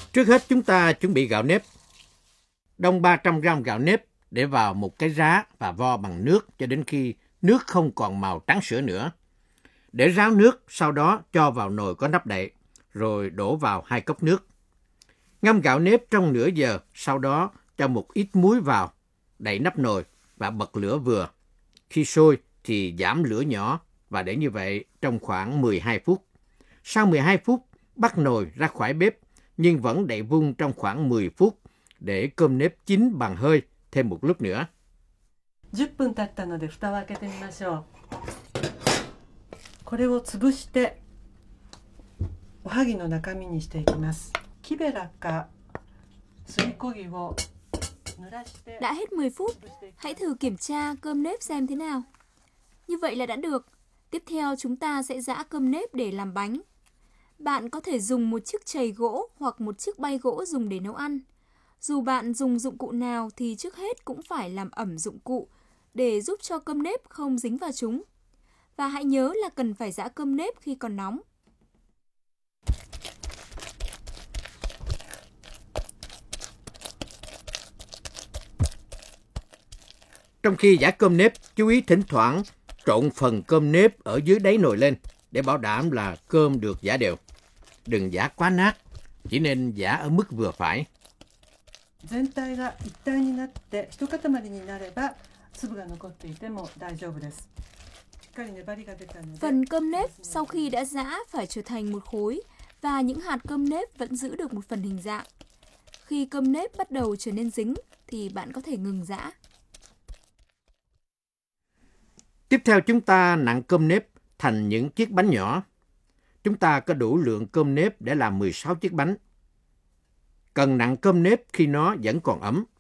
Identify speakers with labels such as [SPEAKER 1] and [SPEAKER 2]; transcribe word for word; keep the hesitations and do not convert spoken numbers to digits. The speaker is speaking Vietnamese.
[SPEAKER 1] Trước hết chúng ta chuẩn bị gạo nếp. Đông ba trăm gam gạo nếp để vào một cái rá và vo bằng nước cho đến khi nước không còn màu trắng sữa nữa. Để ráo nước, sau đó cho vào nồi có nắp đậy, rồi đổ vào hai cốc nước. Ngâm gạo nếp trong nửa giờ, sau đó cho một ít muối vào, đậy nắp nồi và bật lửa vừa. Khi sôi thì giảm lửa nhỏ và để như vậy trong khoảng mười hai phút. Sau mười hai phút, bắt nồi ra khỏi bếp, nhưng vẫn đậy vung trong khoảng mười phút để cơm nếp chín bằng hơi thêm một lúc nữa.
[SPEAKER 2] mười分経ったので蓋を開けてみましょう。これを潰しておはぎの中身にしていきます。木べらかすりこぎを濡らして。
[SPEAKER 3] Đã hết mười phút, hãy thử kiểm tra cơm nếp xem thế nào. Như vậy là đã được. Tiếp theo chúng ta sẽ giã cơm nếp để làm bánh. Bạn có thể dùng một chiếc chày gỗ hoặc một chiếc bay gỗ dùng để nấu ăn. Dù bạn dùng dụng cụ nào thì trước hết cũng phải làm ẩm dụng cụ để giúp cho cơm nếp không dính vào chúng. Và hãy nhớ là cần phải giã cơm nếp khi còn nóng.
[SPEAKER 1] Trong khi giã cơm nếp, chú ý thỉnh thoảng trộn phần cơm nếp ở dưới đáy nồi lên để bảo đảm là cơm được giã đều. Đừng giã quá nát, chỉ nên giã ở mức vừa phải.
[SPEAKER 3] Phần cơm nếp sau khi đã giã phải trở thành một khối và những hạt cơm nếp vẫn giữ được một phần hình dạng. Khi cơm nếp bắt đầu trở nên dính thì bạn có thể ngừng giã.
[SPEAKER 1] Tiếp theo chúng ta nặn cơm nếp thành những chiếc bánh nhỏ. Chúng ta có đủ lượng cơm nếp để làm mười sáu chiếc bánh. Cần nặn cơm nếp khi nó vẫn còn ấm.